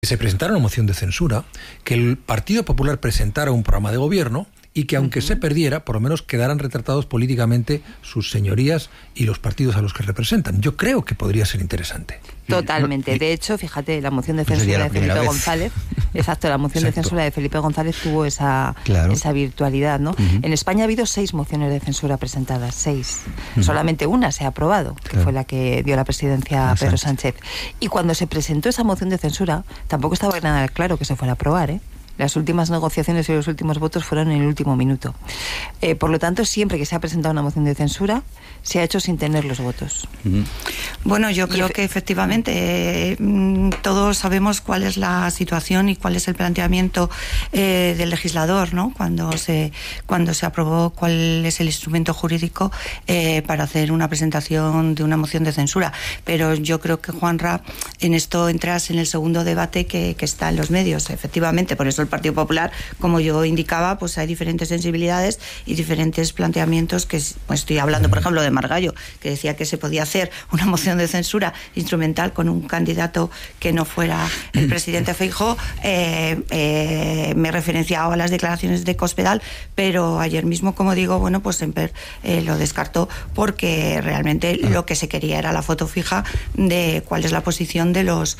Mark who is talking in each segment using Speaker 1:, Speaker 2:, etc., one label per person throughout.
Speaker 1: Se presentara una moción de censura, que el Partido Popular presentara un programa de gobierno y que aunque se perdiera, por lo menos quedaran retratados políticamente sus señorías y los partidos a los que representan. Yo creo que podría ser interesante.
Speaker 2: Totalmente. De hecho, fíjate, la moción de censura de Felipe González, la moción de censura de Felipe González tuvo esa virtualidad, ¿no? En España ha habido 6 mociones de censura presentadas, 6. Solamente una se ha aprobado, que fue la que dio la presidencia a Pedro Sánchez. Y cuando se presentó esa moción de censura, tampoco estaba nada claro que se fuera a aprobar, ¿eh? Las últimas negociaciones y los últimos votos fueron en el último minuto. Por lo tanto, siempre que se ha presentado una moción de censura, se ha hecho sin tener los votos.
Speaker 3: Bueno, yo creo que efectivamente todos sabemos cuál es la situación y cuál es el planteamiento del legislador, ¿no? Cuando se aprobó cuál es el instrumento jurídico para hacer una presentación de una moción de censura. Pero yo creo que, Juanra, en esto entras en el segundo debate que está en los medios. Efectivamente, por eso el Partido Popular, como yo indicaba, pues hay diferentes sensibilidades y diferentes planteamientos que, pues estoy hablando, por ejemplo, de Margallo, que decía que se podía hacer una moción de censura instrumental con un candidato que no fuera el presidente Feijóo. Me referenciaba a las declaraciones de Cospedal, pero ayer mismo, como digo, bueno, pues Semper lo descartó porque realmente lo que se quería era la foto fija de cuál es la posición de los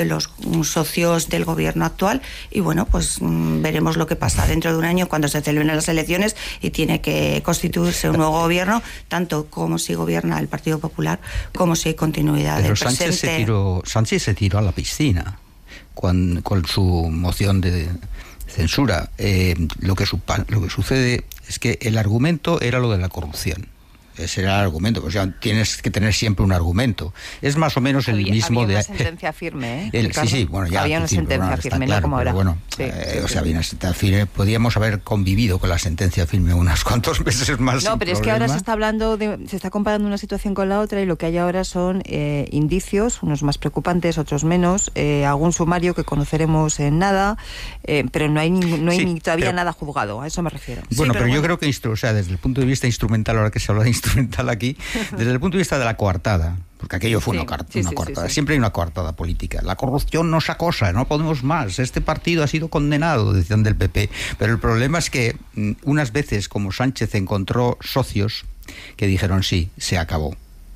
Speaker 3: socios del gobierno actual. Y bueno, pues veremos lo que pasa dentro de un año cuando se celebren las elecciones y tiene que constituirse un nuevo gobierno, tanto como si gobierna el Partido Popular como si hay continuidad del presente.
Speaker 4: Sánchez se tiró a la piscina con su moción de censura. Lo que sucede es que el argumento era lo de la corrupción. Ese era el argumento, pues ya tienes que tener siempre un argumento. Es más o menos el mismo
Speaker 2: había una sentencia firme, ¿eh?
Speaker 4: Sí, bueno, ya.
Speaker 2: Había una sentencia firme,
Speaker 4: claro,
Speaker 2: no como ahora.
Speaker 4: Bueno, había una sentencia firme. Podíamos haber convivido con la sentencia firme unos cuantos meses más.
Speaker 2: No, pero es que ahora se está comparando una situación con la otra y lo que hay ahora son indicios, unos más preocupantes, otros menos, algún sumario que conoceremos en nada, pero no hay todavía nada juzgado, a eso me refiero.
Speaker 4: Bueno, pero yo creo que desde el punto de vista instrumental, ahora que se habla de instrumental aquí, desde el punto de vista de la coartada, porque aquello fue una coartada. Siempre hay una coartada política. La corrupción nos acosa, no podemos más. Este partido ha sido condenado, decían del PP. Pero el problema es que unas veces, como Sánchez encontró socios que dijeron sí, se acabó.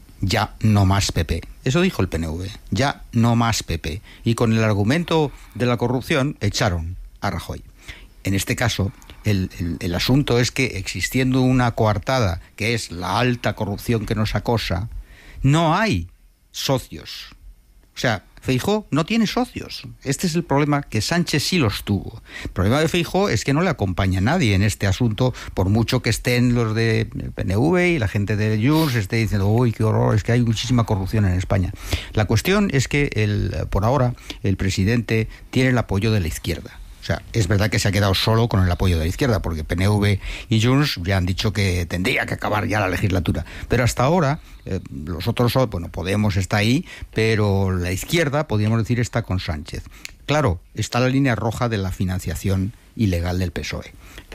Speaker 4: Ya no más PP. Eso dijo el PNV. Ya no más PP. Y con el argumento de la corrupción echaron a Rajoy. En este caso, el asunto es que existiendo una coartada, que es la alta corrupción que nos acosa, no hay socios. O sea, Feijóo no tiene socios. Este es el problema, que Sánchez sí los tuvo. El problema de Feijóo es que no le acompaña nadie en este asunto, por mucho que estén los de PNV y la gente de Junts esté diciendo, uy, qué horror, es que hay muchísima corrupción en España. La cuestión es que por ahora el presidente tiene el apoyo de la izquierda. O sea, es verdad que se ha quedado solo con el apoyo de la izquierda, porque PNV y Junts ya han dicho que tendría que acabar ya la legislatura. Pero hasta ahora, los otros, bueno, Podemos está ahí, pero la izquierda, podríamos decir, está con Sánchez. Claro, está la línea roja de la financiación ilegal del PSOE.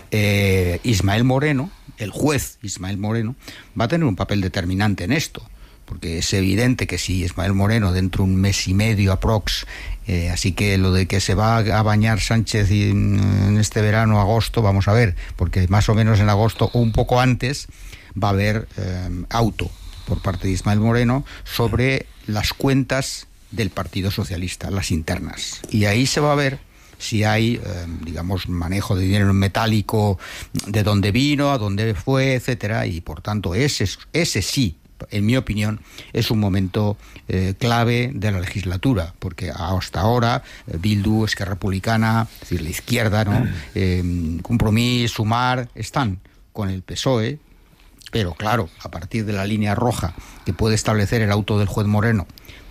Speaker 4: Ismael Moreno, el juez Ismael Moreno, va a tener un papel determinante en esto. Porque es evidente que si Ismael Moreno dentro de un mes y medio aprox, así que lo de que se va a bañar Sánchez en este verano, agosto, vamos a ver, porque más o menos en agosto o un poco antes va a haber auto por parte de Ismael Moreno sobre las cuentas del Partido Socialista, las internas. Y ahí se va a ver si hay, manejo de dinero en metálico, de dónde vino, a dónde fue, etcétera, y por tanto ese sí, en mi opinión, es un momento clave de la legislatura, porque hasta ahora Bildu, Esquerra Republicana, es decir, la izquierda, ¿no? Compromís, Sumar, están con el PSOE, pero claro, a partir de la línea roja que puede establecer el auto del juez Moreno,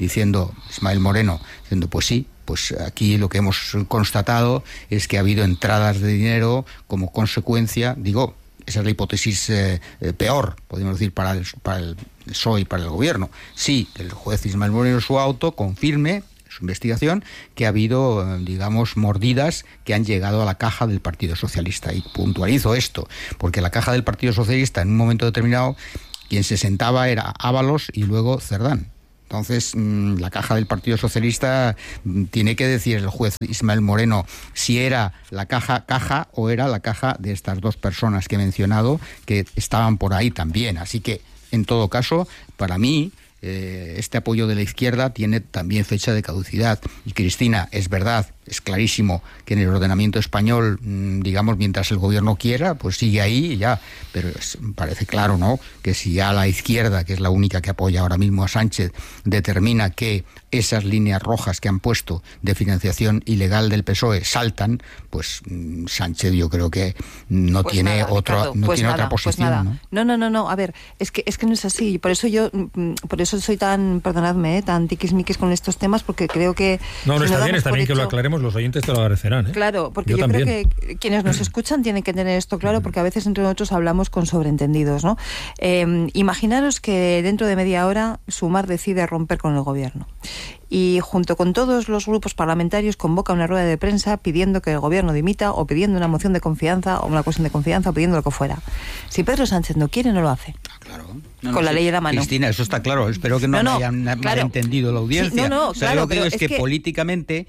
Speaker 4: Ismael Moreno, diciendo, pues sí, pues aquí lo que hemos constatado es que ha habido entradas de dinero como consecuencia, esa es la hipótesis peor, podemos decir, para el PSOE y para el gobierno. Sí, el juez Ismael Moreno en su auto confirme su investigación que ha habido, mordidas que han llegado a la caja del Partido Socialista. Y puntualizo esto, porque la caja del Partido Socialista en un momento determinado, quien se sentaba era Ábalos y luego Cerdán. Entonces, la caja del Partido Socialista tiene que decir el juez Ismael Moreno si era la caja o era la caja de estas dos personas que he mencionado que estaban por ahí también. Así que, en todo caso, para mí, este apoyo de la izquierda tiene también fecha de caducidad. Y Cristina, es verdad, es clarísimo que en el ordenamiento español, digamos, mientras el gobierno quiera, pues sigue ahí y ya. Pero parece claro, ¿no?, que si ya la izquierda, que es la única que apoya ahora mismo a Sánchez, determina que esas líneas rojas que han puesto de financiación ilegal del PSOE saltan, pues Sánchez yo creo que no
Speaker 2: pues
Speaker 4: tiene
Speaker 2: nada,
Speaker 4: otra
Speaker 2: Ricardo,
Speaker 4: no
Speaker 2: pues
Speaker 4: tiene
Speaker 2: nada,
Speaker 4: otra posición,
Speaker 2: pues no, a ver, es que no es así. Por eso soy tan, perdonadme, tan tiquismiquis con estos temas, porque creo que
Speaker 1: no está bien que lo aclaremos, los oyentes te lo agradecerán, ¿eh?
Speaker 2: Claro, porque yo creo que quienes nos escuchan tienen que tener esto claro, porque a veces entre nosotros hablamos con sobreentendidos, ¿no? Imaginaros que dentro de media hora Sumar decide romper con el gobierno y junto con todos los grupos parlamentarios convoca una rueda de prensa pidiendo que el gobierno dimita o pidiendo una moción de confianza o una cuestión de confianza o pidiendo lo que fuera. Si Pedro Sánchez no quiere, no lo hace.
Speaker 4: Claro.
Speaker 2: Con la ley en la mano.
Speaker 4: Cristina, eso está claro. Espero que no hayan malentendido la audiencia.
Speaker 2: Sí,
Speaker 4: o sea, lo que digo es que políticamente,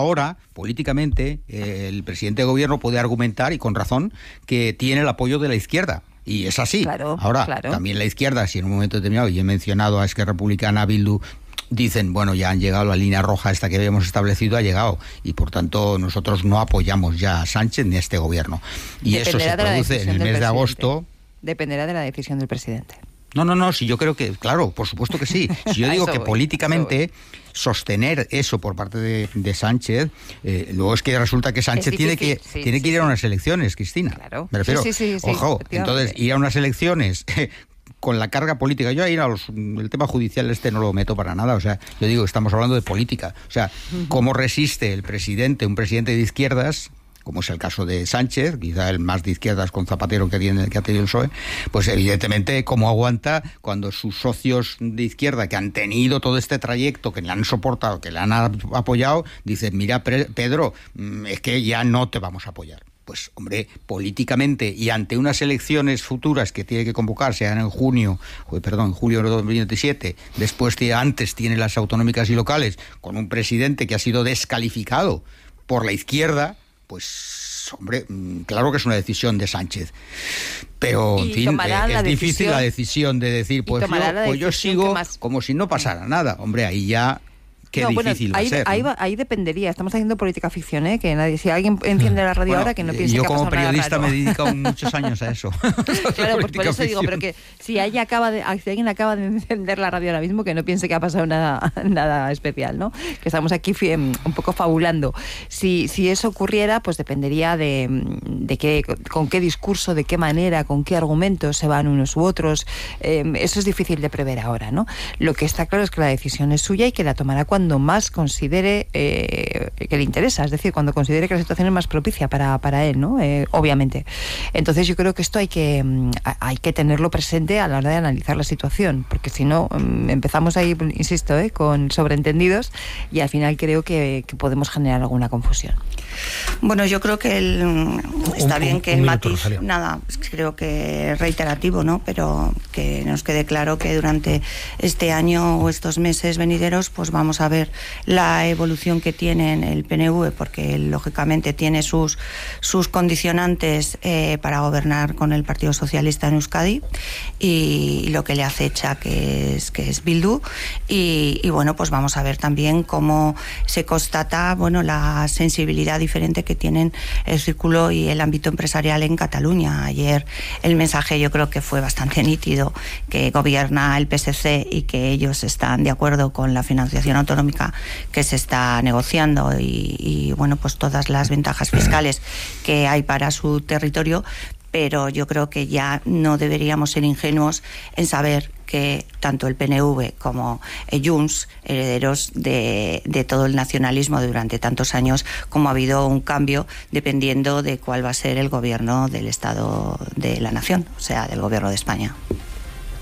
Speaker 4: el presidente de gobierno puede argumentar, y con razón, que tiene el apoyo de la izquierda. Y es así. También la izquierda, si en un momento determinado, y he mencionado a Esquerra Republicana, a Bildu, dicen, bueno, ya han llegado, la línea roja esta que habíamos establecido ha llegado, y por tanto nosotros no apoyamos ya a Sánchez ni a este gobierno. Y eso se produce en el mes de agosto.
Speaker 2: Dependerá de la decisión del presidente.
Speaker 4: No, si yo creo que, claro, por supuesto que sí. Si yo digo que políticamente sostener eso por parte de Sánchez, luego es que resulta que Sánchez tiene que ir a unas elecciones, Cristina.
Speaker 2: Claro.
Speaker 4: Me refiero, ojo, entonces ir a unas elecciones con la carga política. Yo ahí el tema judicial no lo meto para nada. O sea, yo digo, estamos hablando de política. O sea, ¿cómo resiste un presidente de izquierdas, como es el caso de Sánchez, quizá el más de izquierdas con Zapatero que ha tenido el PSOE, pues evidentemente cómo aguanta cuando sus socios de izquierda que han tenido todo este trayecto, que le han soportado, que le han apoyado, dicen, mira, Pedro, es que ya no te vamos a apoyar. Pues, hombre, políticamente y ante unas elecciones futuras que tiene que convocar, sean en julio de 2027, antes tiene las autonómicas y locales, con un presidente que ha sido descalificado por la izquierda, pues, hombre, claro que es una decisión de Sánchez. Pero, en fin, es difícil la decisión de decir, pues yo sigo como si no pasara nada. Hombre, ahí ya... Qué difícil va a ser.
Speaker 2: Ahí dependería. Estamos haciendo política ficción, ¿eh? Que nadie, si alguien enciende la radio ahora, que no piense que ha pasado nada raro.
Speaker 4: Yo como periodista me he dedicado muchos años a eso.
Speaker 2: Claro, pues por eso digo, pero que si alguien acaba de encender la radio ahora mismo, que no piense que ha pasado nada especial, ¿no? Que estamos aquí un poco fabulando. Si eso ocurriera, pues dependería de con qué discurso, de qué manera, con qué argumentos se van unos u otros. Eso es difícil de prever ahora, ¿no? Lo que está claro es que la decisión es suya y que la tomará cuando más considere que le interesa, es decir, cuando considere que la situación es más propicia para él, ¿no? Obviamente. Entonces yo creo que esto hay que tenerlo presente a la hora de analizar la situación, porque si no empezamos ahí, insisto, con sobreentendidos y al final creo que podemos generar alguna confusión.
Speaker 3: Bueno, yo creo que está bien que el matiz, creo que reiterativo, ¿no? Pero que nos quede claro que durante este año o estos meses venideros, pues vamos a ver la evolución que tiene el PNV, porque él, lógicamente, tiene sus condicionantes para gobernar con el Partido Socialista en Euskadi y lo que le acecha, que es Bildu, y bueno, pues vamos a ver también cómo se constata, bueno, la sensibilidad diferente que tienen el círculo y el ámbito empresarial en Cataluña. Ayer el mensaje yo creo que fue bastante nítido, que gobierna el PSC y que ellos están de acuerdo con la financiación autonómica que se está negociando y bueno, pues todas las ventajas fiscales que hay para su territorio, pero yo creo que ya no deberíamos ser ingenuos en saber que tanto el PNV como Junts, herederos de todo el nacionalismo durante tantos años, como ha habido un cambio dependiendo de cuál va a ser el gobierno del Estado de la Nación, o sea, del gobierno de España.